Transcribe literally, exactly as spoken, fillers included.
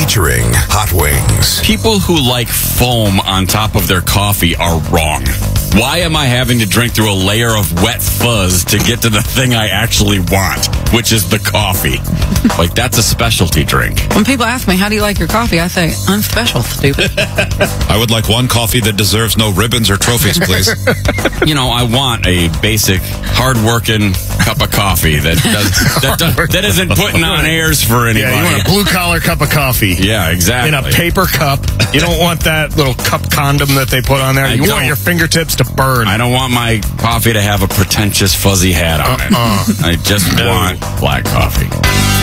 featuring Hot Wings. People who like foam on top of their coffee are wrong. Why am I having to drink through a layer of wet fuzz to get to the thing I actually want, which is the coffee? Like, that's a specialty drink. When people ask me, how do you like your coffee? I say, I'm special, stupid. I would like one coffee that deserves no ribbons or trophies, please. You know, I want a basic, hard-working cup of coffee that does, that, does, that isn't putting on airs for anybody. Yeah, you want a blue-collar cup of coffee. Yeah, exactly. In a paper cup. You don't want that little cup condom that they put on there. I you don't. want your fingertips to burn. I don't want my coffee to have a pretentious, fuzzy hat on uh-uh. it. I just want black coffee.